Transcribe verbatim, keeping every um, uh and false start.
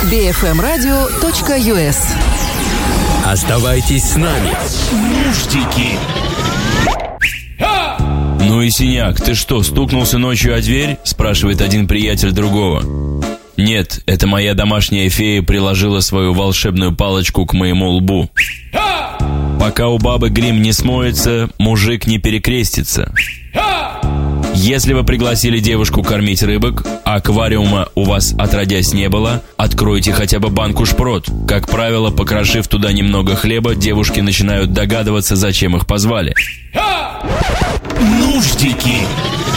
би эф эм радио точка ю эс. Оставайтесь с нами. Нуждики. «Ну и синяк, ты что, стукнулся ночью о дверь?» – спрашивает один приятель другого. «Нет, это моя домашняя фея приложила свою волшебную палочку к моему лбу. Пока у бабы грим не смоется, мужик не перекрестится. Если вы пригласили девушку кормить рыбок, а аквариума у вас отродясь не было, откройте хотя бы банку шпрот. Как правило, покрошив туда немного хлеба, девушки начинают догадываться, зачем их позвали». Нуждики.